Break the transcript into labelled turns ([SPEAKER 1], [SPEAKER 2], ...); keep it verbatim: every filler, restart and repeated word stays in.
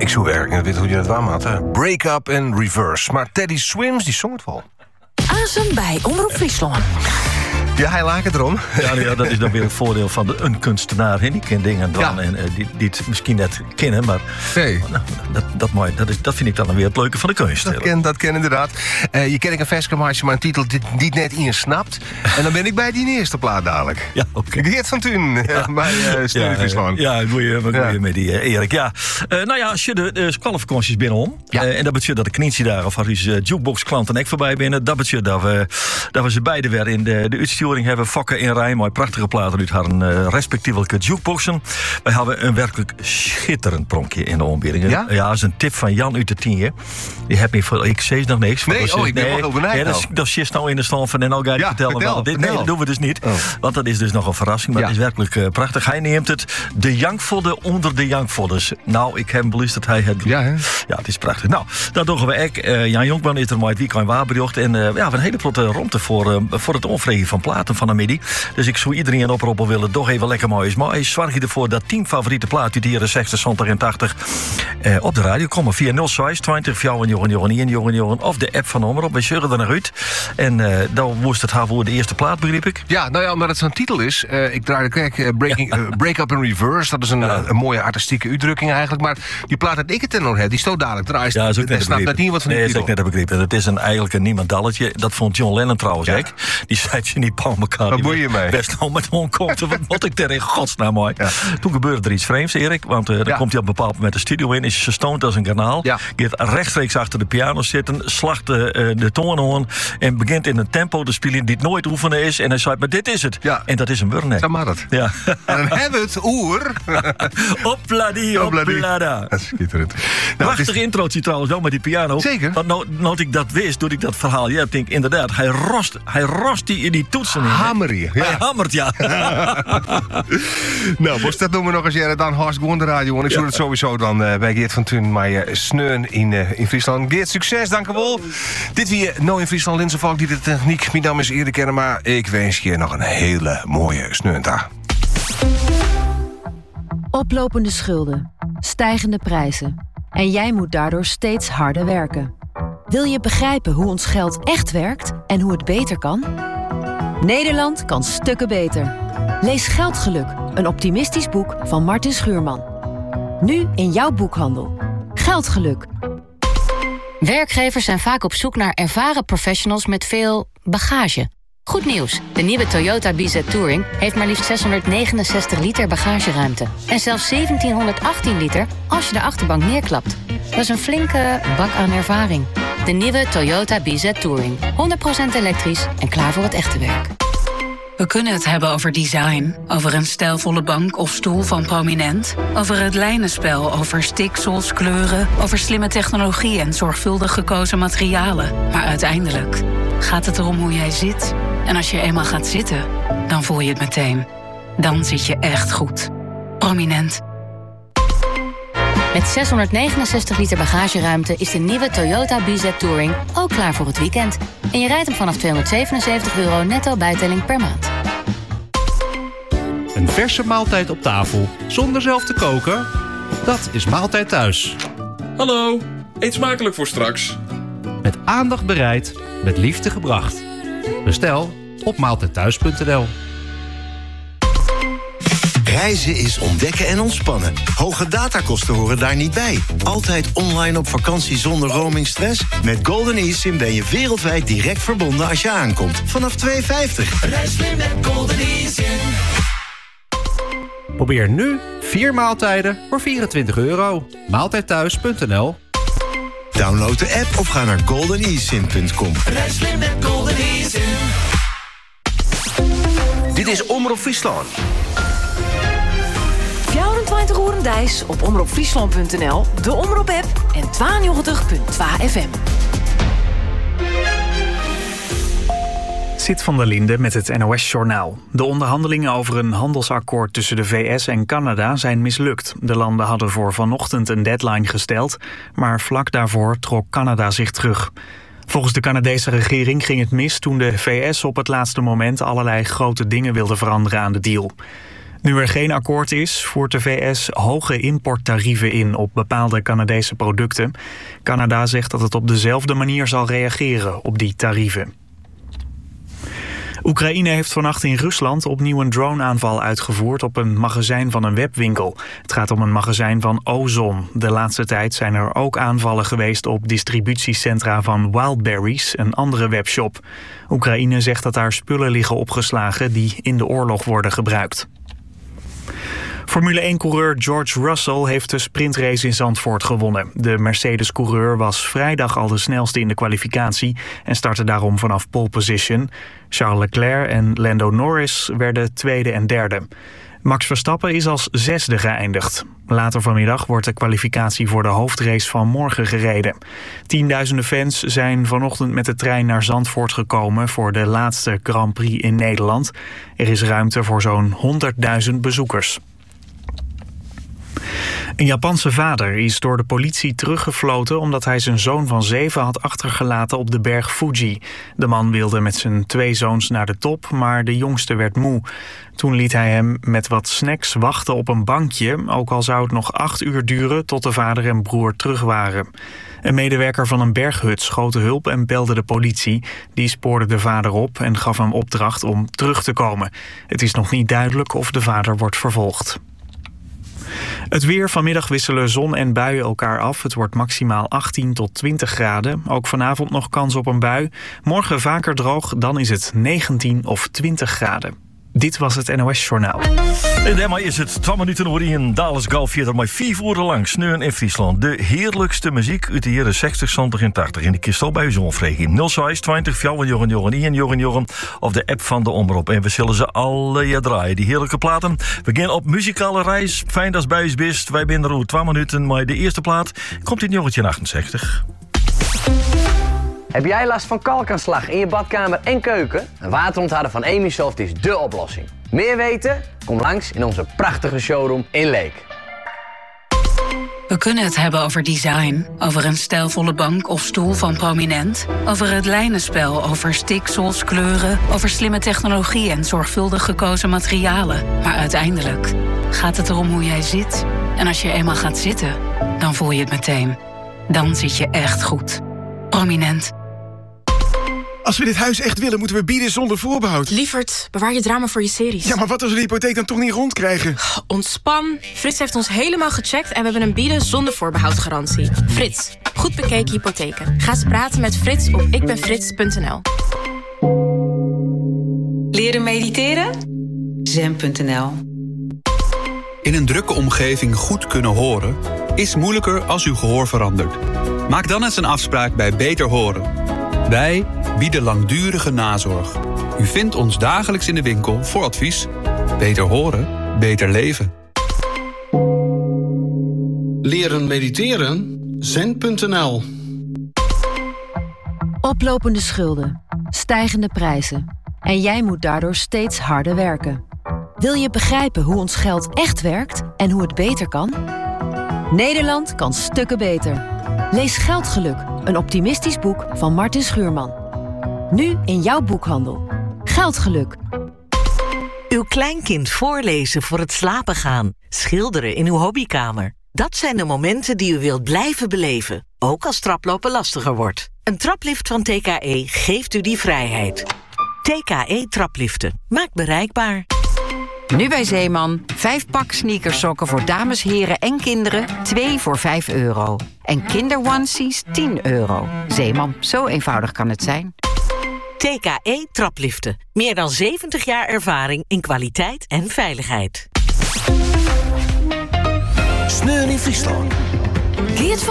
[SPEAKER 1] Ik zou werken, weet hoe je dat waar maakt. Break Up in Reverse. Maar Teddy Swims, die zong het wel.
[SPEAKER 2] Azen bij Omroep Friesland.
[SPEAKER 1] Ja, hij laat het erom.
[SPEAKER 3] Ja, ja, dat is dan weer het voordeel van de, een kunstenaar. Hè? Die kent dingen dan,
[SPEAKER 1] Ja.
[SPEAKER 3] en uh, die, die het misschien net kennen. Maar
[SPEAKER 1] Nee.
[SPEAKER 3] nou, dat, dat, mooi, dat, is, dat vind ik dan weer het leuke van de kunst.
[SPEAKER 1] Dat ken, dat ken inderdaad. Uh, je ken ik een verskemarge, maar een titel die niet net in snapt. En dan ben ik bij die eerste plaat dadelijk.
[SPEAKER 3] Ja, oké.
[SPEAKER 1] Okay. Geert van Thun, ja. bij uh, Stereo Friesland.
[SPEAKER 3] Ja, ja goeie, goeie
[SPEAKER 1] Ja.
[SPEAKER 3] met die uh, Erik. Ja. Uh, nou ja, als je de, de kwalificaties binnenom.
[SPEAKER 1] Ja.
[SPEAKER 3] Uh, en dat betekent dat de knietje daar of als uh, jukebox klanten ook voorbij binnen. Dat betekent dat we, dat we ze beide weer in de, de uitsturing hebben. Fokken in rij, mooi prachtige platen uit haar uh, respectievelijke jukeboxen. Wij hebben een werkelijk schitterend pronkje in de ontberingen.
[SPEAKER 1] Ja?
[SPEAKER 3] Ja, dat is een tip van Jan uit de tien. Die heb me voor, ik zeg nog niks.
[SPEAKER 1] Nee,
[SPEAKER 3] dat
[SPEAKER 1] oh,
[SPEAKER 3] is,
[SPEAKER 1] ik ben wel heel benieuwd
[SPEAKER 3] Ja, dat, is,
[SPEAKER 1] nou.
[SPEAKER 3] dat is nou in de stand van en al ga je
[SPEAKER 1] Ja,
[SPEAKER 3] vertellen.
[SPEAKER 1] vertel,
[SPEAKER 3] wat dit, nee,
[SPEAKER 1] vertel.
[SPEAKER 3] dat doen we dus niet.
[SPEAKER 1] Oh.
[SPEAKER 3] Want dat is dus nog een verrassing. Maar
[SPEAKER 1] Ja.
[SPEAKER 3] het is werkelijk uh, prachtig. Hij neemt het de jankvodder onder de jankvodders. Nou, ik heb beluisterd hij het.
[SPEAKER 1] Ja, hè?
[SPEAKER 3] Ja, het is prachtig. Nou, dat doen we ook. Uh, Jan Jonkman is er mooi het weekend waarbejocht. En uh, ja, we hebben een hele grote romte voor, uh, voor het onvregen van platen van de midi. Dus ik zou iedereen oproepen willen toch even lekker mooi is. Maar zorg je ervoor dat tien favoriete platen uit de jaren zestig, zeventig en tachtig uh, op de radio komen via nul zes twintig Fjouwen Joren Joren één Joren Joren of de app van Omroep. We zullen er naar uit. En uh, dan moest het haar voor de eerste plaat, begreep ik.
[SPEAKER 1] Ja, nou ja, omdat het zo'n titel is. Uh, ik draai de kijk, uh, breaking, uh, Break Up in Reverse. Dat is een,
[SPEAKER 3] Ja.
[SPEAKER 1] uh, een mooie artistieke uitdrukking eigenlijk. Maar die plaat dat ik het er nog heb, die stoot dadelijk draait.
[SPEAKER 3] Ja, dat is ook net
[SPEAKER 1] snapt
[SPEAKER 3] begrepen.
[SPEAKER 1] net niet wat van die
[SPEAKER 3] Nee, dat is
[SPEAKER 1] titel.
[SPEAKER 3] ook net begrepen. Het is een, eigenlijk een niemandalletje. Dat vond John Lennon trouwens
[SPEAKER 1] Ja.
[SPEAKER 3] ook. Die zei je niet aan elkaar.
[SPEAKER 1] Wat
[SPEAKER 3] Die
[SPEAKER 1] boei je mee?
[SPEAKER 3] Best nou met Hongkong. Wat moet ik er in godsnaam mooi.
[SPEAKER 1] Ja.
[SPEAKER 3] Toen gebeurde er iets vreemds, Erik. Want uh, dan
[SPEAKER 1] Ja.
[SPEAKER 3] komt hij op een bepaald moment de studio in. Is ze stoned als een kanaal.
[SPEAKER 1] Ja.
[SPEAKER 3] Gaat rechtstreeks achter de piano zitten. Slacht de, uh, de toon aan. En begint in een tempo te spelen die het nooit oefenen is. En hij zei, maar dit is het.
[SPEAKER 1] Ja.
[SPEAKER 3] En dat is een Wurnek.
[SPEAKER 1] Zo maar dat.
[SPEAKER 3] Ja.
[SPEAKER 1] En dan hebben we het oer.
[SPEAKER 3] Opladi,
[SPEAKER 1] Opladi.
[SPEAKER 3] oplada.
[SPEAKER 1] Dat is schitterend. Nou, het
[SPEAKER 3] Prachtig
[SPEAKER 1] is-
[SPEAKER 3] introotje trouwens wel met die piano.
[SPEAKER 1] Zeker.
[SPEAKER 3] Want nou, nou ik dat wist, toen ik dat verhaal... Ja, ik denk inderdaad, hij rost, hij rost die in die toetsen in. hè.
[SPEAKER 1] Hamer hier.
[SPEAKER 3] Hij
[SPEAKER 1] Ja.
[SPEAKER 3] hammert, ja.
[SPEAKER 1] Nou, moest dat noemen nog eens jaren dan Horst gewoon de radio. En ik zou het sowieso dan uh, bij Geert van Thun maar uh, sneun in, uh, in Friesland. Geert, succes, dank u wel. Dit weer Nou in Friesland, Linsenvalk, die de techniek. Mijn naam is Erik kennen, maar ik wens je nog een hele mooie sneundag.
[SPEAKER 4] Oplopende schulden, stijgende prijzen. En jij moet daardoor steeds harder werken. Wil je begrijpen hoe ons geld echt werkt en hoe het beter kan? Nederland kan stukken beter. Lees Geldgeluk, een optimistisch boek van Martin Schuurman. Nu in jouw boekhandel. Geldgeluk.
[SPEAKER 5] Werkgevers zijn vaak op zoek naar ervaren professionals met veel bagage. Goed nieuws, de nieuwe Toyota B Z Touring heeft maar liefst zeshonderdnegenenzestig liter bagageruimte. En zelfs zeventienhonderdachttien liter als je de achterbank neerklapt. Dat is een flinke bak aan ervaring. De nieuwe Toyota B Z Touring. honderd procent elektrisch en klaar voor het echte werk.
[SPEAKER 6] We kunnen het hebben over design, over een stijlvolle bank of stoel van Prominent, over het lijnenspel, over stiksels, kleuren, over slimme technologie en zorgvuldig gekozen materialen. Maar uiteindelijk gaat het erom hoe jij zit. En als je eenmaal gaat zitten, dan voel je het meteen. Dan zit je echt goed. Prominent.
[SPEAKER 5] Met zeshonderdnegenenzestig liter bagageruimte is de nieuwe Toyota B Z Touring ook klaar voor het weekend. En je rijdt hem vanaf tweehonderdzevenenzeventig euro netto bijtelling per maand.
[SPEAKER 7] Een verse maaltijd op tafel, zonder zelf te koken? Dat is Maaltijd Thuis.
[SPEAKER 8] Hallo, eet smakelijk voor straks.
[SPEAKER 7] Met aandacht bereid, met liefde gebracht. Bestel op maaltijdthuis punt n l.
[SPEAKER 9] Reizen is ontdekken en ontspannen. Hoge datakosten horen daar niet bij. Altijd online op vakantie zonder roamingstress? Met Golden eSIM ben je wereldwijd direct verbonden als je aankomt. Vanaf twee euro vijftig.
[SPEAKER 10] Reis slim met Golden eSIM.
[SPEAKER 7] Probeer nu vier maaltijden voor vierentwintig euro. maaltijdthuis punt n l.
[SPEAKER 9] Download de app of ga naar golden e sim punt com.
[SPEAKER 10] Reis slim met Golden eSIM.
[SPEAKER 1] Dit is Omroep Friesland.
[SPEAKER 2] vierentwintig uur Dijs op omroep friesland punt n l, de Omroep-app en tweeënnegentig punt twee F M.
[SPEAKER 11] Sit van der Linde met het N O S-journaal. De onderhandelingen over een handelsakkoord tussen de V S en Canada zijn mislukt. De landen hadden voor vanochtend een deadline gesteld, maar vlak daarvoor trok Canada zich terug. Volgens de Canadese regering ging het mis toen de V S op het laatste moment allerlei grote dingen wilde veranderen aan de deal. Nu er geen akkoord is, voert de V S hoge importtarieven in op bepaalde Canadese producten. Canada zegt dat het op dezelfde manier zal reageren op die tarieven. Oekraïne heeft vannacht in Rusland opnieuw een droneaanval uitgevoerd op een magazijn van een webwinkel. Het gaat om een magazijn van Ozon. De laatste tijd zijn er ook aanvallen geweest op distributiecentra van Wildberries, een andere webshop. Oekraïne zegt dat daar spullen liggen opgeslagen die in de oorlog worden gebruikt. Formule één-coureur George Russell heeft de sprintrace in Zandvoort gewonnen. De Mercedes-coureur was vrijdag al de snelste in de kwalificatie en startte daarom vanaf pole position. Charles Leclerc en Lando Norris werden tweede en derde. Max Verstappen is als zesde geëindigd. Later vanmiddag wordt de kwalificatie voor de hoofdrace van morgen gereden. Tienduizenden fans zijn vanochtend met de trein naar Zandvoort gekomen voor de laatste Grand Prix in Nederland. Er is ruimte voor zo'n honderdduizend bezoekers. Een Japanse vader is door de politie teruggefloten omdat hij zijn zoon van zeven had achtergelaten op de berg Fuji. De man wilde met zijn twee zoons naar de top, maar de jongste werd moe. Toen liet hij hem met wat snacks wachten op een bankje, ook al zou het nog acht uur duren tot de vader en broer terug waren. Een medewerker van een berghut schoot hulp en belde de politie. Die spoorde de vader op en gaf hem opdracht om terug te komen. Het is nog niet duidelijk of de vader wordt vervolgd. Het weer. Vanmiddag wisselen zon en buien elkaar af. Het wordt maximaal achttien tot twintig graden. Ook vanavond nog kans op een bui. Morgen vaker droog, dan is het negentien of twintig graden. Dit was het N O S-journaal.
[SPEAKER 3] En daarmee is het twee minuten over in Dales Golf vierder maar vier uur lang sneeuwen in Friesland. De heerlijkste muziek uit de jaren zestig, zeventig en tachtig. In de kist al bij u zo'n vreeg in nul zes twintig vier Joren Joren Ian Joren Joren of de app van de Omroep. En we zullen ze alle jaar draaien. Die heerlijke platen. We gaan op muzikale reis. Fijn dat bij u best. Wij zijn er over twee minuten. Maar de eerste plaat komt in negentien achtenzestig.
[SPEAKER 12] Heb jij last van kalkaanslag in je badkamer en keuken? Een waterontharder van Emisoft is dé oplossing. Meer weten? Kom langs in onze prachtige showroom in Leek.
[SPEAKER 6] We kunnen het hebben over design, over een stijlvolle bank of stoel van Prominent, over het lijnenspel, over stiksels, kleuren, over slimme technologie en zorgvuldig gekozen materialen. Maar uiteindelijk gaat het erom hoe jij zit. En als je eenmaal gaat zitten, dan voel je het meteen. Dan zit je echt goed. Prominent.
[SPEAKER 13] Als we dit huis echt willen, moeten we bieden zonder voorbehoud.
[SPEAKER 14] Lievert, bewaar je drama voor je series.
[SPEAKER 13] Ja, maar wat als we de hypotheek dan toch niet rondkrijgen?
[SPEAKER 14] Ontspan. Frits heeft ons helemaal gecheckt en we hebben een bieden zonder voorbehoud garantie. Frits, goed bekeken hypotheken. Ga eens praten met Frits op ikbenfrits punt n l.
[SPEAKER 15] Leren mediteren? zen punt n l.
[SPEAKER 16] In een drukke omgeving goed kunnen horen is moeilijker als uw gehoor verandert. Maak dan eens een afspraak bij Beter Horen. Wij bieden langdurige nazorg. U vindt ons dagelijks in de winkel voor advies. Beter horen, beter leven.
[SPEAKER 17] Leren mediteren? zen punt n l.
[SPEAKER 4] Oplopende schulden, stijgende prijzen. En jij moet daardoor steeds harder werken. Wil je begrijpen hoe ons geld echt werkt en hoe het beter kan? Nederland kan stukken beter. Lees Geldgeluk, een optimistisch boek van Martin Schuurman. Nu in jouw boekhandel. Geldgeluk.
[SPEAKER 18] Uw kleinkind voorlezen voor het slapen gaan. Schilderen in uw hobbykamer. Dat zijn de momenten die u wilt blijven beleven. Ook als traplopen lastiger wordt. Een traplift van T K E geeft u die vrijheid. T K E trapliften. Maakt bereikbaar.
[SPEAKER 19] Nu bij Zeeman. Vijf pak sneakersokken voor dames, heren en kinderen. Twee voor vijf euro. En kinderonesies tien euro. Zeeman, zo eenvoudig kan het zijn.
[SPEAKER 18] T K E trapliften. Meer dan zeventig jaar ervaring in kwaliteit en veiligheid.
[SPEAKER 2] Sneeuw in Friesland. Geert van